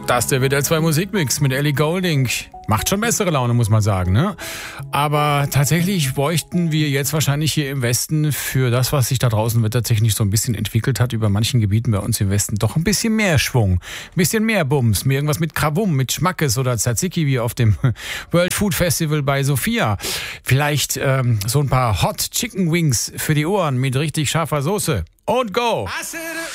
Das ist der WDR 2 Musikmix mit Ellie Goulding. Macht schon bessere Laune, muss man sagen, ne? Aber tatsächlich bräuchten wir jetzt wahrscheinlich hier im Westen für das, was sich da draußen wettertechnisch so ein bisschen entwickelt hat, über manchen Gebieten bei uns im Westen, doch ein bisschen mehr Schwung, ein bisschen mehr Bums, mehr irgendwas mit Krawum, mit Schmackes oder Tzatziki wie auf dem World Food Festival bei Sofia. Vielleicht so ein paar Hot Chicken Wings für die Ohren mit richtig scharfer Soße. Und go!